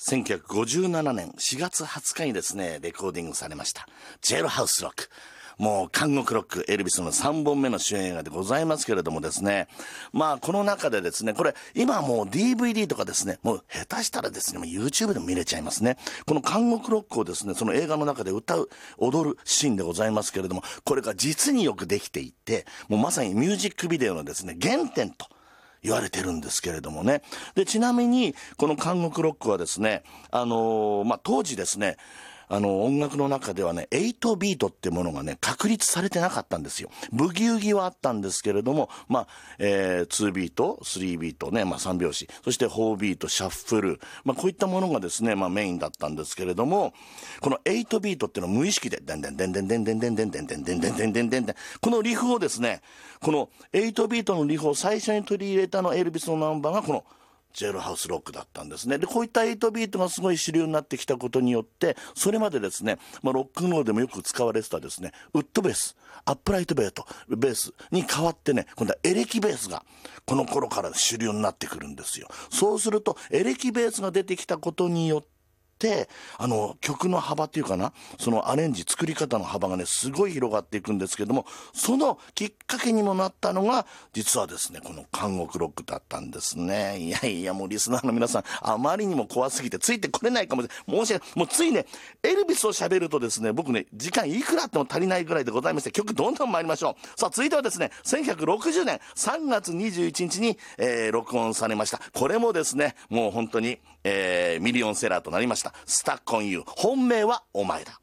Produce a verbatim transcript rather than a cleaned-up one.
せんきゅうひゃくごじゅうななねんしがつはつかにですね、レコーディングされました。ジェールハウスロック。もう監獄ロック、エルビスのさんぼんめの主演映画でございますけれどもですね、まあこの中でですね、これ今もう ディーブイディー とかですね、もう下手したらですね、もう YouTube でも見れちゃいますね。この監獄ロックをですね、その映画の中で歌う、踊るシーンでございますけれども、これが実によくできていて、もうまさにミュージックビデオのですね、原点と言われてるんですけれどもね。で、ちなみに、この監獄ロックはですね、あのー、まあ、当時ですね、あの、音楽の中ではね、エイトビートってものがね、確立されてなかったんですよ。ブギウギはあったんですけれども、まあ、えー、ツービート、スリービートね、まあ、さんびょうし、そしてフォービート、シャッフル、まあ、こういったものがですね、まあ、メインだったんですけれども、このエイトビートっていうのは無意識で、でんでんでんでんでんでんでんでんでんでんでんでんでんでんでんでん、このリフをですね、このエイトビートのリフを最初に取り入れたのエルビスのナンバーがこのジェールハウスロックだったんですね。で、こういったエイトビートがすごい主流になってきたことによって、それまでですね、まあ、ロックンロールでもよく使われてたですね、ウッドベース、アップライトベート、ベースに変わってね、今度はエレキベースが、この頃から主流になってくるんですよ。そうすると、エレキベースが出てきたことによって、で、あの、曲の幅っていうかな、そのアレンジ、作り方の幅がね、すごい広がっていくんですけども、そのきっかけにもなったのが、実はですね、この監獄ロックだったんですね。いやいや、もうリスナーの皆さん、あまりにも怖すぎてついてこれないかもしれない。申し訳ない。もうついね、エルビスを喋るとですね、僕ね、時間いくらあっても足りないぐらいでございまして、曲どんどん参りましょう。さあ、続いてはですね、せんきゅうひゃくろくじゅうねんさんがつにじゅういちにちに、えー、録音されました。これもですね、もう本当に、えー、ミリオンセラーとなりました。スタックオンユー。本命はお前だ。